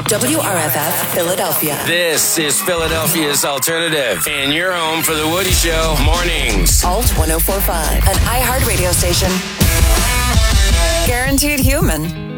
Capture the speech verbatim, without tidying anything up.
W R F F Philadelphia. This is Philadelphia's alternative, and you're home for The Woody Show mornings. Alt one oh four point five, an iHeart radio station. Guaranteed human.